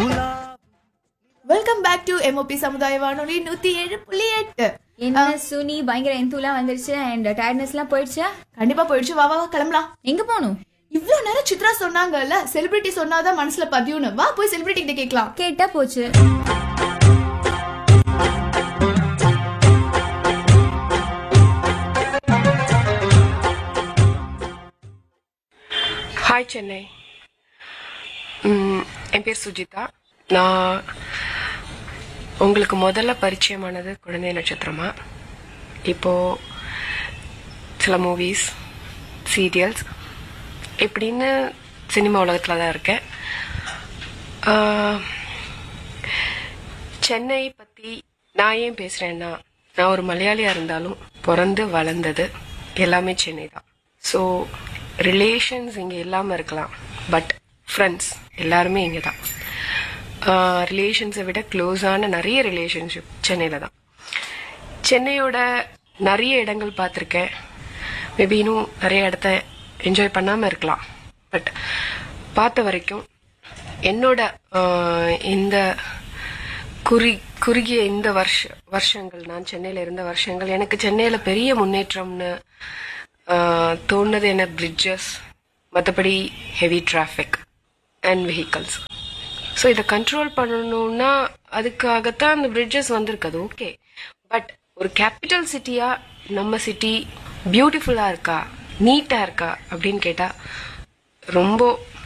Welcome back to MOP சமுதாய வானொலி 107.8. என்ன சுனி பயங்கர எந்தூலாம் வந்துருச்சு அண்ட் டயர்ட்னஸ்லாம் போயிடுச்சா? கண்டிப்பா போயிடுச்சு. வா வா வா, கிளம்பலாம். எங்க போகணும்? இவ்ளோ நேரம் சித்ரா சொன்னாங்கல்ல, செலிபிரிட்டி சொன்னாதான் மனசுல பதியும்னு. வா போய் செலிபிரிட்டி கிட்ட கேட்கலாம். கேட்டா போச்சு. ஹாய் சென்னை. என் பேர் சுஜிதா. நான் உங்களுக்கு முதல்ல பரிச்சயமானது குழந்தை நட்சத்திரமா. இப்போ சில மூவிஸ், சீரியல்ஸ் இப்படின்னு சினிமா உலகத்தில் தான் இருக்கேன். சென்னை பற்றி நான் ஏன் பேசுகிறேன்னா, நான் ஒரு மலையாளியாக இருந்தாலும் பிறந்து வளர்ந்தது எல்லாமே சென்னை தான். ஸோ ரிலேஷன்ஸ் இங்கே இல்லாமல் இருக்கலாம், பட் ஃப்ரெண்ட்ஸ் எல்லாருமே இங்கே தான். ரிலேஷன்ஸை விட க்ளோஸான நிறைய ரிலேஷன்ஷிப் சென்னையில் தான். சென்னையோட நிறைய இடங்கள் பார்த்துருக்கேன். மேபி இன்னும் நிறைய இடத்த என்ஜாய் பண்ணாமல் இருக்கலாம், பட் பார்த்த வரைக்கும் என்னோட இந்த குறுகிய இந்த வருஷங்கள், நான் சென்னையில் இருந்த வருஷங்கள், எனக்கு சென்னையில் பெரிய முன்னேற்றம்னு தோணுது என்ன பிரிட்ஜஸ், மற்றபடி heavy traffic and vehicles. So இதை கண்ட்ரோல் பண்ணணும்னா அதுக்காகத்தான் அந்த பிரிட்ஜஸ் வந்திருக்குது, ஓகே. பட் ஒரு கேபிட்டல் சிட்டியா நம்ம சிட்டி பியூட்டிஃபுல்லாக இருக்கா, நீட்டாக இருக்கா அப்படின்னு கேட்டால் ரொம்ப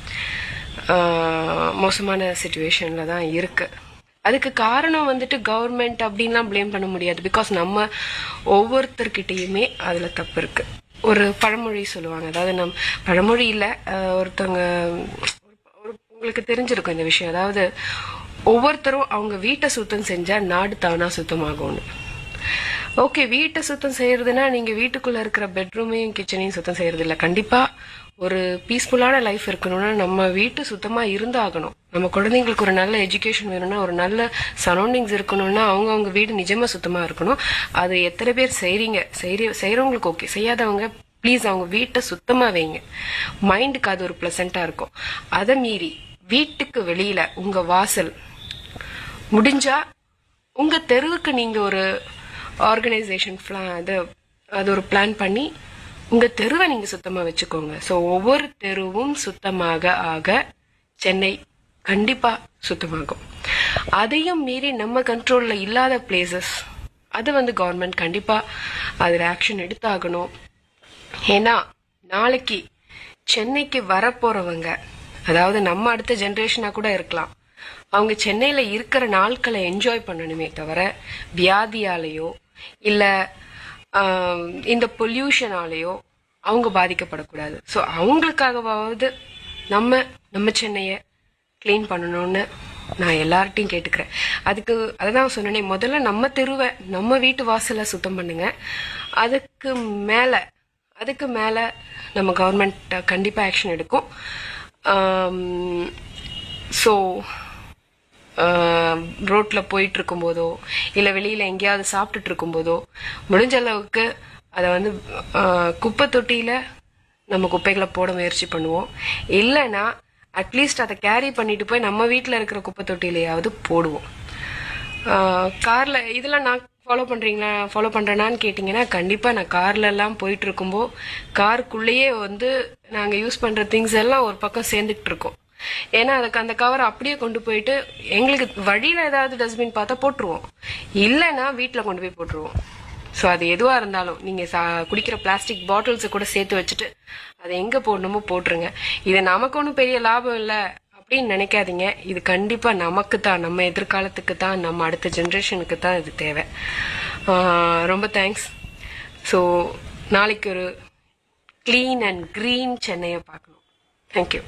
மோசமான சிச்சுவேஷனில் தான் இருக்கு. அதுக்கு காரணம் வந்துட்டு கவர்மெண்ட் அப்படின்லாம் ப்ளேம் பண்ண முடியாது. பிகாஸ் நம்ம ஒவ்வொருத்தர்கிட்டையுமே அதில் தப்பு இருக்கு. ஒரு பழமொழி சொல்லுவாங்க, அதாவது பழமொழி இல்லை, ஒருத்தவங்க உங்களுக்கு தெரிஞ்சிருக்கும் இந்த விஷயம். அதாவது ஒவ்வொருத்தரும் அவங்க வீட்டை சுத்தம் செஞ்சா நாடு தானா சுத்தமாகும்னு. ஓகே, வீட்டை சுத்தம் செய்யறதுன்னா நீங்க வீட்டுக்குள்ள இருக்கிற பெட்ரூமையும் கிச்சனையும் சுத்தம் செய்யறது இல்லை. கண்டிப்பா ஒரு பீஸ்ஃபுல்லான லைஃப் இருக்கணும்னா நம்ம வீட்டு சுத்தமா இருந்தாகணும். நம்ம குழந்தைங்களுக்கு ஒரு நல்ல எஜுகேஷன் வேணும்னா, ஒரு நல்ல சரௌண்டிங்ஸ் இருக்கணும்னா அவங்க வீடு நிஜமா சுத்தமா இருக்கணும். அது எத்தனை பேர் செய்யறவங்களுக்கு ஓகே, செய்யாதவங்க ப்ளீஸ் அவங்க வீட்டை சுத்தமா வைங்க. மைண்டுக்கு அது ஒரு பிளசண்டா இருக்கும். அதை மீறி வீட்டுக்கு வெளியில உங்க வாசல், முடிஞ்சா உங்க தெருவுக்கு நீங்க ஒரு ஆர்கனைசேஷன் அது ஒரு பிளான் பண்ணி உங்க தெருவை நீங்க சுத்தமா வச்சுக்கோங்க. ஸோ ஒவ்வொரு தெருவும் சுத்தமாக ஆக சென்னை கண்டிப்பா சுத்தமாகும். அதையும் மீறி நம்ம கண்ட்ரோல்ல இல்லாத பிளேசஸ், அது கவர்மெண்ட் கண்டிப்பா அதில் ஆக்ஷன் எடுத்தாகணும். ஏன்னா நாளைக்கு சென்னைக்கு வரப்போறவங்க, அதாவது நம்ம அடுத்த ஜெனரேஷனா கூட இருக்கலாம், அவங்க சென்னையில இருக்கிற நாட்களை என்ஜாய் பண்ணணுமே தவிர வியாதியாலேயோ இல்ல இந்த பொல்யூஷனாலேயோ அவங்க பாதிக்கப்படக்கூடாது. ஸோ அவங்களுக்காகவாவது நம்ம சென்னையை கிளீன் பண்ணணும்னு நான் எல்லார்ட்டையும் கேட்டுக்கிறேன். அதான் சொன்னேனே, முதல்ல நம்ம தெருவை, நம்ம வீட்டு வாசலை சுத்தம் பண்ணுங்க. அதுக்கு மேல நம்ம கவர்மெண்ட் கண்டிப்பா ஆக்ஷன் எடுக்கும். ஸோ ரோட்ல போயிட்டு இருக்கும் போதோ இல்ல வெளியில எங்கேயாவது சாப்பிட்டுட்டு இருக்கும் போதோ முடிஞ்ச அளவுக்கு அதை குப்பை தொட்டியில நம்ம குப்பைகளை போட முயற்சி பண்ணுவோம். இல்லைன்னா அட்லீஸ்ட் அதை கேரி பண்ணிட்டு போய் நம்ம வீட்டில் இருக்கிற குப்பை தொட்டிலையாவது போடுவோம். கார்ல இதெல்லாம் நான் ஃபாலோ பண்றேனான்னு கேட்டீங்கன்னா, கண்டிப்பா நான் கார்ல எல்லாம் போயிட்டு இருக்கும்போ காருக்குள்ளேயே நாங்க யூஸ் பண்ற திங்ஸ் எல்லாம் ஒரு பக்கம் சேர்ந்துட்டு இருக்கோம். ஏன்னா அதுக்கு அந்த கவர் அப்படியே கொண்டு போயிட்டு எங்களுக்கு வழியில ஏதாவது டஸ்ட்பின் பார்த்தா போட்டுருவோம், இல்லைன்னா வீட்டுல கொண்டு போய் போட்டுருவோம். ஸோ அது எதுவா இருந்தாலும் நீங்க குடிக்கிற பிளாஸ்டிக் பாட்டில்ஸை கூட சேர்த்து வச்சுட்டு அதை எங்க போடணுமோ போட்டுருங்க. இது நமக்கு ஒன்றும் பெரிய லாபம் இல்லை அப்படின்னு நினைக்காதீங்க. இது கண்டிப்பா நமக்கு தான், நம்ம எதிர்காலத்துக்கு தான், நம்ம அடுத்த ஜெனரேஷனுக்கு தான் இது தேவை. ரொம்ப தேங்க்ஸ். ஸோ நாளைக்கு ஒரு கிளீன் அண்ட் கிரீன் சென்னையை பார்க்கணும். தேங்க்யூ.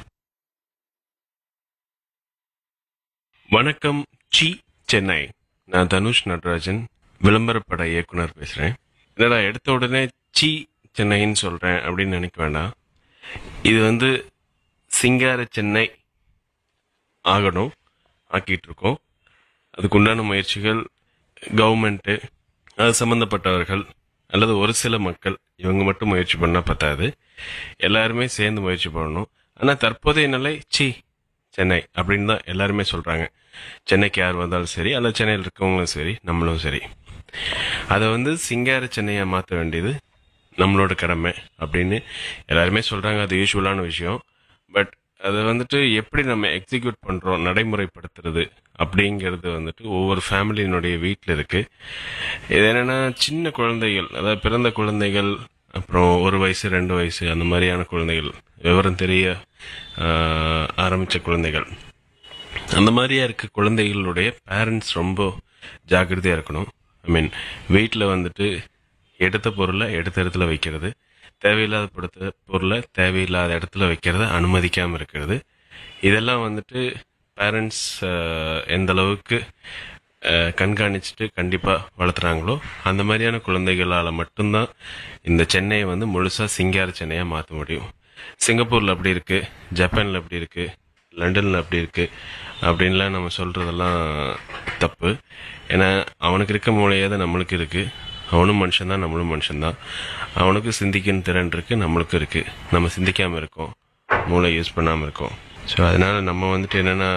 வணக்கம் சென்னை. நான் தனுஷ் நடராஜன், விளம்பரப்பட இயக்குனர் பேசுறேன். என்னடா எடுத்த உடனே சென்னைன்னு சொல்றேன் அப்படின்னு நினைக்க வேண்டாம். இது சிங்கார சென்னை ஆகணும், ஆக்கிட்டு இருக்கோம். அதுக்குண்டான முயற்சிகள் கவர்மெண்ட்டு, அது சம்பந்தப்பட்டவர்கள் அல்லது ஒரு சில மக்கள், இவங்க மட்டும் முயற்சி பண்ணா பத்தாது, எல்லாருமே சேர்ந்து முயற்சி பண்ணணும். ஆனா தற்போதைய நிலை சென்னை அப்படின்னு தான் எல்லாருமே சொல்றாங்க. சென்னைக்கு யார் வந்தாலும் சரி, அல்ல சென்னையில் இருக்கவங்களும் சரி, நம்மளும் சரி, அதை வந்து சிங்கார சென்னையா மாற்ற வேண்டியது நம்மளோட கடமை அப்படின்னு எல்லாருமே சொல்றாங்க. அது யூஸ்வலான விஷயம். பட் அதை வந்துட்டு எப்படி நம்ம எக்ஸிக்யூட் பண்றோம், நடைமுறைப்படுத்துறது அப்படிங்கிறது வந்துட்டு ஒவ்வொரு ஃபேமிலியினுடைய வீட்டில் இருக்கு. இது என்னன்னா, சின்ன குழந்தைகள், அதாவது பிறந்த குழந்தைகள், அப்புறம் 1 வயசு 2 வயசு அந்த மாதிரியான குழந்தைகள், விவரம் தெரிய ஆரம்பிச்ச குழந்தைகள், அந்த மாதிரியா இருக்க குழந்தைகளுடைய பேரண்ட்ஸ் ரொம்ப ஜாக்கிரதையா இருக்கணும். ஐ மீன், வீட்டில் வந்துட்டு எடுத்த பொருளை எடுத்த இடத்துல வைக்கிறது, தேவையில்லாத பொருளை தேவையில்லாத இடத்துல வைக்கிறத அனுமதிக்காம இருக்கிறது, இதெல்லாம் வந்துட்டு பேரண்ட்ஸ் எந்த அளவுக்கு கண்காணிச்சுட்டு கண்டிப்பா வளர்த்துறாங்களோ அந்த மாதிரியான குழந்தைகளால மட்டும்தான் இந்த சென்னையை வந்து முழுசா சிங்கார சென்னையா மாற்ற முடியும். சிங்கப்பூர்ல அப்படி இருக்கு, ஜப்பான்ல அப்படி இருக்கு, லண்டன்ல அப்படி இருக்கு அப்படின்லாம் நம்ம சொல்றதெல்லாம் தப்பு. ஏன்னா அவனுக்கு இருக்க மூளையே தான் நம்மளுக்கு இருக்கு. அவனும் மனுஷன்தான், நம்மளும் மனுஷன்தான். அவனுக்கு சிந்திக்கும் திறன் இருக்கு, நம்மளுக்கு இருக்கு. நம்ம சிந்திக்காம இருக்கோம், மூளை யூஸ் பண்ணாம இருக்கோம். ஸோ அதனால நம்ம வந்துட்டு என்னன்னா,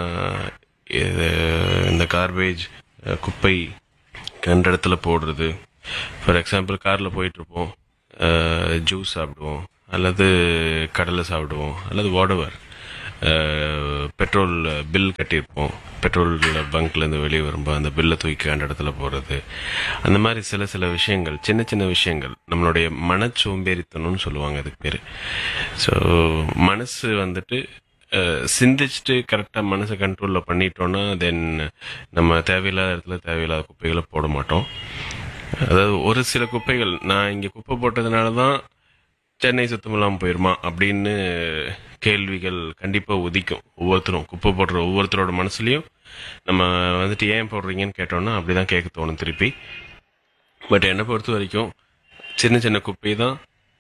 இந்த கார்பேஜ் குப்பை கண்ட இடத்துல போடுறது. ஃபார் எக்ஸாம்பிள், காரில் போயிட்டு இருப்போம், ஜூஸ் சாப்பிடுவோம், அல்லது கடலை சாப்பிடுவோம், அல்லது வாடவர் பெட்ரோல் பில் கட்டியிருப்போம், பெட்ரோல் பங்க்லேருந்து வெளியே வரும்போது அந்த பில்லை தூக்கி அந்த இடத்துல போடுறது. அந்த மாதிரி சில விஷயங்கள், சின்ன சின்ன விஷயங்கள், நம்மளுடைய மனச்சோம்பேறித்தனம்னு சொல்லுவாங்க அதுக்கு பேர். ஸோ மனசு வந்துட்டு சிந்திச்சுட்டு கரெக்டாக மனசை கண்ட்ரோலில் பண்ணிட்டோன்னா தென் நம்ம தேவையில்லாத இடத்துல தேவையில்லாத குப்பைகளை போட மாட்டோம். அதாவது ஒரு சில குப்பைகள், நான் இங்கே குப்பை போட்டதுனால தான் சென்னை சுத்தம் இல்லாமல் போயிருமா அப்படின்னு கேள்விகள் கண்டிப்பாக உதிக்கும். ஒவ்வொருத்தரும் குப்பை போடுற ஒவ்வொருத்தரோட மனசுலையும் நம்ம வந்துட்டு ஏன் போடுறீங்கன்னு கேட்டோம்னா அப்படிதான் கேட்க தோணும் திருப்பி. பட் என்னை பொறுத்த வரைக்கும் சின்ன சின்ன குப்பை தான்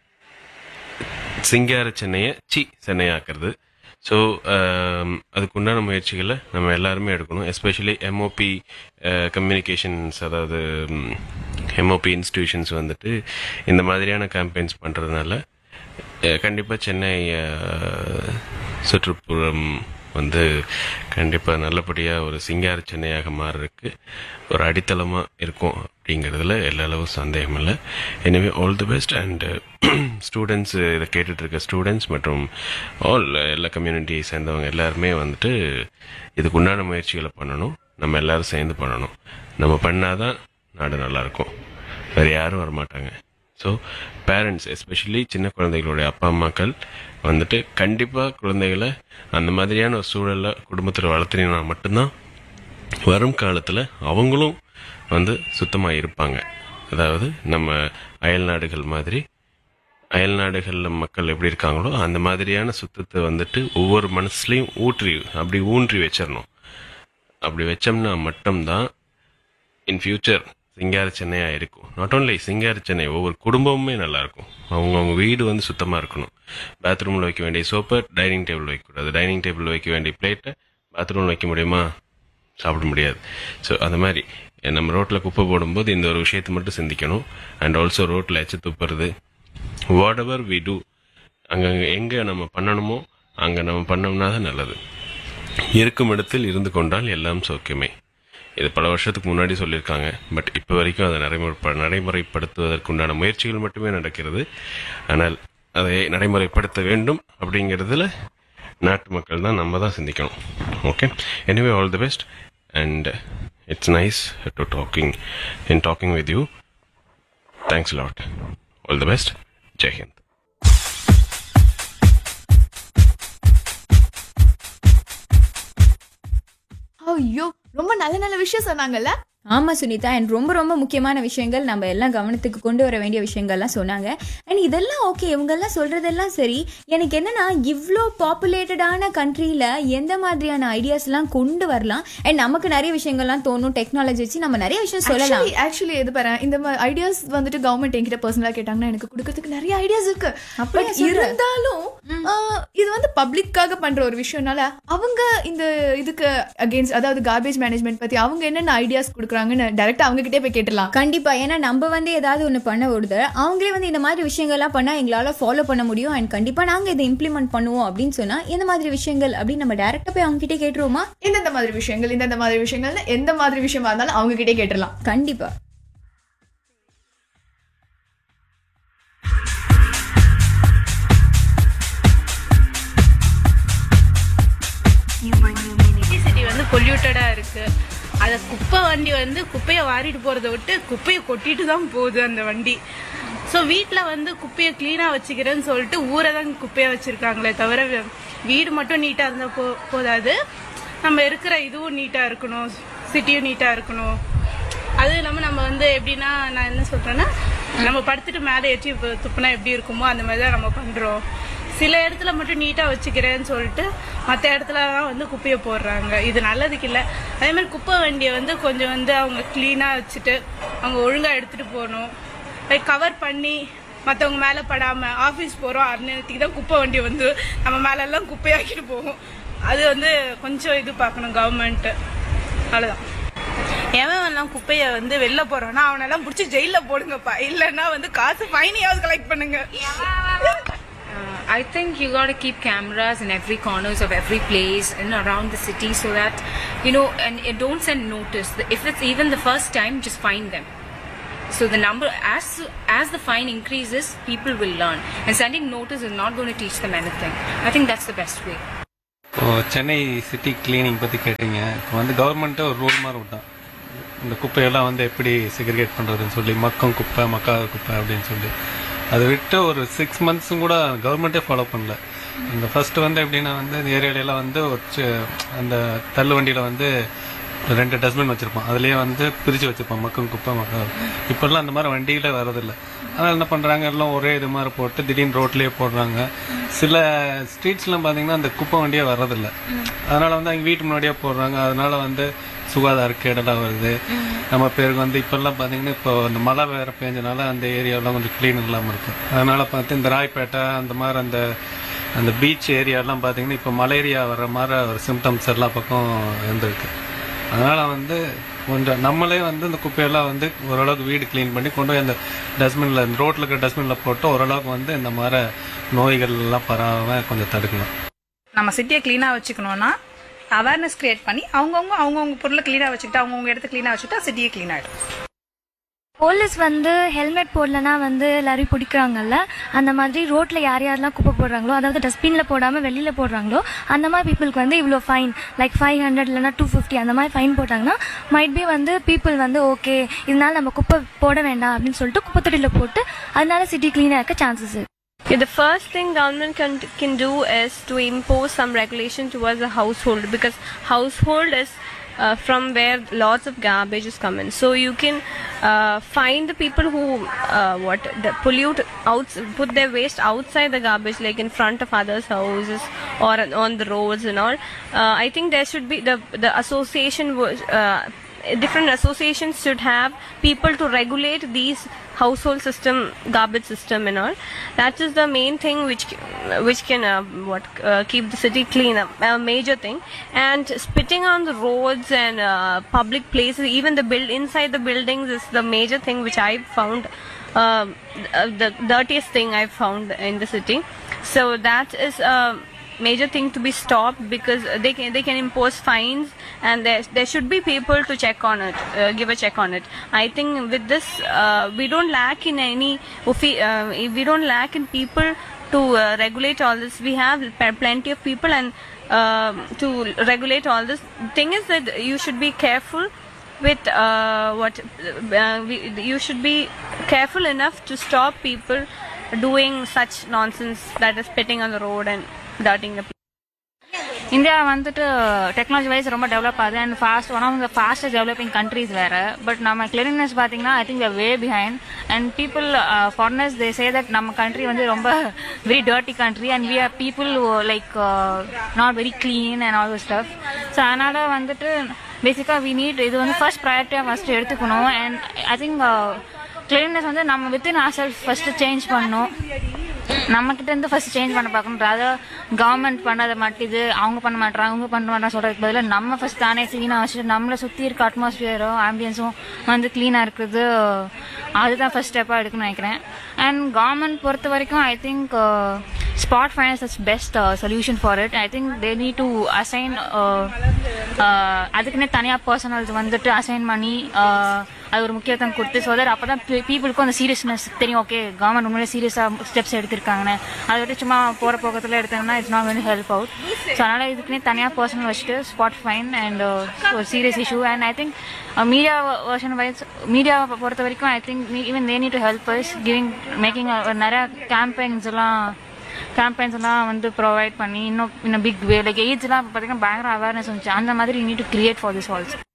சிங்கார சென்னையை சென்னையாக்குறது. ஸோ அதுக்கு உண்டான முயற்சிகளை நம்ம எல்லாருமே எடுக்கணும். எஸ்பெஷலி எம்ஓபி கம்யூனிகேஷன்ஸ், அதாவது எம்ஓபி இன்ஸ்டிடியூஷன்ஸ் வந்துட்டு இந்த மாதிரியான கேம்பெயின்ஸ் பண்ணுறதுனால கண்டிப்பாக சென்னை சுற்றுப்புறம் வந்து கண்டிப்பாக நல்லபடியாக ஒரு சிங்கார சென்னையாக மாறுறதுக்கு ஒரு அடித்தளமாக இருக்கும் அப்படிங்கிறதுல எல்லா அளவும் சந்தேகம் இல்லை. எனவே all the best. And students, இதை கேட்டுட்டு இருக்க ஸ்டூடெண்ட்ஸ் மற்றும் எல்லா கம்யூனிட்டியை சேர்ந்தவங்க எல்லாருமே வந்துட்டு இதுக்கு உண்டான முயற்சிகளை பண்ணணும். நம்ம எல்லாரும் சேர்ந்து பண்ணணும். நம்ம பண்ணாதான் நாடு நல்லாயிருக்கும், வேறு யாரும் வரமாட்டாங்க. ஸோ பேரண்ட்ஸ், எஸ்பெஷலி சின்ன குழந்தைகளுடைய அப்பா அம்மாக்கள் வந்துட்டு கண்டிப்பாக குழந்தைகளை அந்த மாதிரியான ஒரு சூழலில் குடும்பத்தில் வளர்த்துனா மட்டும்தான் வரும் காலத்தில் அவங்களும் வந்து சுத்தமாக இருப்பாங்க. அதாவது நம்ம அயல் நாடுகள் மாதிரி, அயல் நாடுகளில் மக்கள் எப்படி இருக்காங்களோ அந்த மாதிரியான சுத்தத்தை வந்துட்டு ஒவ்வொரு மனசுலையும் ஊன்றி வச்சிடணும். அப்படி வச்சோம்னா மட்டும்தான் இன் ஃபியூச்சர் சிங்கார சென்னையாக இருக்கும். நாட் ஓன்லி சிங்கார சென்னை, ஒவ்வொரு குடும்பமுமே நல்லா இருக்கும். அவங்கவுங்க வீடு வந்து சுத்தமாக இருக்கணும். பாத்ரூமில் வைக்க வேண்டிய சோப்பை டைனிங் டேபிள் வைக்கக்கூடாது. டைனிங் டேபிள் வைக்க வேண்டிய பிளேட்டை பாத்ரூமில் வைக்க முடியுமா? சாப்பிட முடியாது. ஸோ அந்த மாதிரி நம்ம ரோட்டில் குப்பை போடும்போது இந்த ஒரு விஷயத்தை மட்டும் சிந்திக்கணும். அண்ட் ஆல்சோ ரோட்டில் எச்சு துப்புறது, வாட் எவர் வி டூ, அங்கே எங்கே நம்ம பண்ணணுமோ அங்கே நம்ம பண்ணோம்னா தான் நல்லது. இருக்கும் இடத்தில் இருந்து கொண்டால் எல்லாம் சௌக்கியமே. இது பல வருஷத்துக்கு முன்னாடி சொல்லியிருக்காங்க. பட் இப்போ வரைக்கும் அதை நடைமுறைப்படுத்துவதற்குண்டான முயற்சிகள் மட்டுமே நடக்கிறது. ஆனால் அதை நடைமுறைப்படுத்த வேண்டும் அப்படிங்கிறதுல நாட்டு மக்கள் தான், நம்ம தான் சிந்திக்கணும். Okay, anyway all the best. And it's nice to talking with you. Thanks lot. All the best. Jai Hind. ஐயோ, ரொம்ப நல்ல நல்ல விஷயம் சொன்னாங்கல்ல. ஆமா சுனிதா, அண்ட் ரொம்ப ரொம்ப முக்கியமான விஷயங்கள், நம்ம எல்லாம் கவனத்துக்கு கொண்டு வர வேண்டிய விஷயங்கள்லாம் சொன்னாங்க. அண்ட் இதெல்லாம் ஓகே, இவங்கெல்லாம் சொல்றதெல்லாம் சரி. எனக்கு என்னன்னா, இவ்வளோ பாப்புலேட்டடான கண்ட்ரியில எந்த மாதிரியான ஐடியாஸ் எல்லாம் கொண்டு வரலாம், அண்ட் நமக்கு நிறைய விஷயங்கள்லாம் தோணும். டெக்னாலஜி வச்சு நம்ம நிறைய விஷயம் சொல்லலாம். ஆக்சுவலி எது பாரு, இந்த ஐடியாஸ் வந்துட்டு கவர்மெண்ட் என்கிட்ட பர்சனலா கேட்டாங்கன்னா எனக்கு கொடுக்கறதுக்கு நிறைய ஐடியாஸ் இருக்கு. பட் இருந்தாலும் இது வந்து பப்ளிக்காக பண்ற ஒரு விஷயம்னால அவங்க இந்த இதுக்கு அகேன்ஸ்ட், அதாவது கார்பேஜ் மேனேஜ்மெண்ட் பத்தி அவங்க என்னென்ன ஐடியாஸ் கொடுக்க கொடுக்குறாங்கன்னு டைரக்டா அவங்க கிட்டே போய் கேட்டலாம். கண்டிப்பா. ஏன்னா நம்ம வந்து ஏதாவது ஒண்ணு பண்ண விடுது, அவங்களே வந்து இந்த மாதிரி விஷயங்கள்லாம் பண்ணா எங்களால ஃபாலோ பண்ண முடியும் அண்ட் கண்டிப்பா நாங்க இதை இம்ப்ளிமெண்ட் பண்ணுவோம் அப்படின்னு சொன்னா எந்த மாதிரி விஷயங்கள் அப்படின்னு நம்ம டைரக்டா போய் அவங்க கிட்டே கேட்டுருவோமா? இந்த மாதிரி விஷயங்கள் எந்த மாதிரி விஷயமா இருந்தாலும் அவங்க கிட்டே கேட்டுடலாம். கண்டிப்பா. சிட்டி வந்து பொல்யூட்டடா இருக்கு. அத குப்பை வண்டி வந்து குப்பையை வாரிட்டு போறதை விட்டு குப்பையை கொட்டிட்டு தான் போகுது அந்த வண்டி. ஸோ வீட்டில் வந்து குப்பையை கிளீனா வச்சுக்கிறேன்னு சொல்லிட்டு ஊரை தான் குப்பையை வச்சிருக்காங்களே தவிர வீடு மட்டும் நீட்டா இருந்தா போதாது, நம்ம இருக்கிற இதுவும் நீட்டா இருக்கணும், சிட்டியும் நீட்டா இருக்கணும். அது இல்லாமல் நம்ம வந்து எப்படின்னா, நான் என்ன சொல்றேன்னா, நம்ம படுத்துட்டு மேலே ஏற்றி துப்புனா எப்படி இருக்குமோ அந்த மாதிரி தான் நம்ம பண்றோம். சில இடத்துல மட்டும் நீட்டா வச்சுக்கிறேன்னு சொல்லிட்டு மற்ற இடத்துலலாம் வந்து குப்பையை போடுறாங்க. இது நல்லதுக்கு இல்லை. அதே மாதிரி குப்பை வண்டியை வந்து கொஞ்சம் வந்து அவங்க கிளீனா வச்சுட்டு அவங்க ஒழுங்கா எடுத்துட்டு போகணும். லைக் கவர் பண்ணி மற்றவங்க மேலே படாம, ஆஃபீஸ் போகிறோம் அந்நேரத்துக்கு தான் குப்பை வண்டி வந்து நம்ம மேலெல்லாம் குப்பையாக்கிட்டு போகும். அது வந்து கொஞ்சம் இது பார்க்கணும் கவர்மெண்ட். அவ்வளோதான். எவன் குப்பையை வந்து வெளில போறானா அவனெல்லாம் பிடிச்சி ஜெயில போடுங்கப்பா, இல்லைன்னா வந்து காசு ஃபைனையாவது கலெக்ட் பண்ணுங்க. I think you got to keep cameras in every corners of every place and around the city so that, you know, and don't send notice. If it's even the first time, just fine them. So the number, as the fine increases, people will learn. And sending notice is not going to teach them anything. I think that's the best way. Chennai city cleaning பற்றி கேட்டீங்க. இப்போ வந்து கவர்மெண்ட்டே ஒரு rule மாதிரி விட்டான். இந்த குப்பையெல்லாம் வந்து எப்படி செக்ரிகேட் பண்ணுறதுன்னு சொல்லி, மக்கும் குப்பை மக்காத குப்பை அப்படின்னு சொல்லி அதை விட்டு ஒரு 6 months கூட கவர்மெண்ட்டே ஃபாலோ பண்ணல. இந்த ஃபர்ஸ்ட் வந்து எப்படின்னா வந்து இந்த ஏரியாலெலாம் வந்து அந்த தள்ளு வண்டியில் வந்து 2 டஸ்ட்பின் வச்சுருப்பான், அதுலேயே வந்து பிரித்து வச்சுருப்பான் மக்கும் குப்பை மக்கா. இப்போல்லாம் அந்த மாதிரி வண்டிகளே வரதில்லை. அதனால் என்ன பண்ணுறாங்க, எல்லாம் ஒரே இது மாதிரி போட்டு திடீர்னு ரோட்லேயே போடுறாங்க. சில ஸ்ட்ரீட்ஸ்லாம் பார்த்தீங்கன்னா அந்த குப்பை வண்டியே வர்றதில்லை. அதனால் வந்து அவங்க வீட்டு முன்னாடியே போடுறாங்க. அதனால வந்து சுகாதார கேடெல்லாம் வருது நம்ம பேருக்கு. வந்து இப்போல்லாம் பார்த்தீங்கன்னா இப்போ அந்த மழை வேறு பெஞ்சனால அந்த ஏரியாவெலாம் கொஞ்சம் க்ளீன் இல்லாமல் இருக்குது. அதனால் பார்த்து இந்த ராய்பேட்டை அந்த மாதிரி அந்த பீச் ஏரியாலாம் பார்த்தீங்கன்னா இப்போ மலேரியா வர்ற மாதிரி ஒரு சிம்டம்ஸ் எல்லா பக்கம் இருந்திருக்கு. அதனால் வந்து கொஞ்சம் நம்மளே வந்து இந்த குப்பையெல்லாம் வந்து ஓரளவுக்கு வீடு க்ளீன் பண்ணி கொண்டு போய் அந்த டஸ்ட்பினில், இந்த ரோட்டில் இருக்கிற டஸ்ட்பினில் போட்டு ஓரளவுக்கு வந்து இந்த மாதிரி நோய்கள் எல்லாம் பரவாமல் கொஞ்சம் தடுக்கலாம். நம்ம சிட்டியை கிளீனாக வச்சுக்கணும்னா அவேர்னஸ் கிரியேட் பண்ணி அவங்கவுங்க பொருளை கிளீனாக வச்சுக்கிட்டு அவங்கவுங்க இடத்த கிளீனாக வச்சுக்கிட்டா சிட்டியே கிளீன் ஆகிடும். போலீஸ் வந்து ஹெல்மெட் போடலன்னா வந்து எல்லாரையும் பிடிக்கிறாங்கல்ல, அந்த மாதிரி ரோட்ல யாரெல்லாம் குப்பை போடுறாங்களோ, அதாவது டஸ்ட்பின்ல போடாம வெளியில போடுறாங்களோ அந்த மாதிரி பீப்புளுக்கு வந்து இவ்வளோ ஃபைன், லைக் 500 இல்லைன்னா 250 அந்த மாதிரி ஃபைன் போட்டாங்கன்னா மைட் பி வந்து பீப்புள் வந்து ஓகே இதனால நம்ம குப்பை போட வேண்டாம் அப்படின்னு சொல்லிட்டு குப்பை தொட்டியில போட்டு அதனால சிட்டி கிளீனாக இருக்க சான்சஸ் இருக்கு. Yeah, the first thing government can do is to impose some regulation towards the household, because household is from where lots of garbage is coming. So you can find the people who pollute put their waste outside the garbage, like in front of others' houses or on the roads and all. I think there should be the association different associations should have people to regulate these household system, garbage system and all. That is the main thing which can keep the city clean, a major thing. And spitting on the roads and public places, even inside the buildings, is the major thing which I found the dirtiest thing I've found in the city. So that is major thing to be stopped, because they can impose fines, and there should be people to check on it, give a check on it. I think with this we don't lack in we don't lack in people to regulate all this. We have plenty of people and to regulate all this. The thing is that you should be careful with you should be careful enough to stop people doing such nonsense, that is spitting on the road and dirtying the people. India வந்துட்டு technology wise ரொம்ப develop ஆகுது and one of the fastest developing countries வேறு. But நம்ம cleanliness பார்த்தீங்கன்னா I think way behind and people foreigners they say that நம்ம country வந்து ரொம்ப very dirty country and we are people like not very clean and all stuff. So அதனால் வந்துட்டு பேசிக்காக we need இது வந்து ஃபர்ஸ்ட் ப்ரையாரிட்டியாக ஃபர்ஸ்ட் எடுத்துக்கணும். அண்ட் ஐ திங்க் கிளீனினஸ் வந்து நம்ம within R self first change பண்ணணும். நம்ம கிட்ட இருந்து ஃபர்ஸ்ட் சேஞ்ச் பண்ண பார்க்கணும். அதாவது கவர்மெண்ட் பண்ணாத மாட்டேது, அவங்க பண்ண மாட்டாங்க, அவங்க பண்ண மாட்டாங்க சொல்றதுக்கு பதிலாக நம்ம ஃபர்ஸ்ட் தானே கிளீனாக வச்சுட்டு நம்மளை சுற்றி இருக்க அட்மாஸ்பியரும் ஆம்பியன்ஸும் வந்து கிளீனாக இருக்கிறது, அதுதான் ஃபர்ஸ்ட் ஸ்டெப்பாக எடுக்கணும்னு நினைக்கிறேன். அண்ட் கவர்மெண்ட் பொறுத்த வரைக்கும் I think spot finance is best solution for it. I think they need to assign அதுக்குன்னே தனியாக பர்சனல்ஸ் வந்துட்டு அசைன் பண்ணி அது ஒரு முக்கியத்துவம் கொடுத்து, ஸோ தட் அப்போ தான் பீப்புளுக்கும் அந்த சீரியஸ்னஸ் தெரியும். ஓகே, கவர்மெண்ட் உண்மையிலே சீரியஸாக ஸ்டெப்ஸ் எடுத்திருக்காங்கன்னு. அதை விட்டு சும்மா போகிற போக்கத்தில் எடுத்தாங்கன்னா it's not going to help out. So அதனால் இதுக்குன்னே தனியாக பர்சனல் வச்சுட்டு ஸ்பாட் ஃபைன் அண்ட் ஒரு serious issue. And I think media version wise மீடியாவை பொறுத்த வரைக்கும் I think even they need to help us making நிறையா கேம்பெயின்ஸ் எல்லாம் வந்து ப்ரொவைட் பண்ணி இன்னும் பிக் வே லைக் எய்ட்ஸ்லாம் பார்த்தீங்கன்னா பயங்கர அவேர்னஸ் வந்துச்சு. அந்த மாதிரி need to create for this also.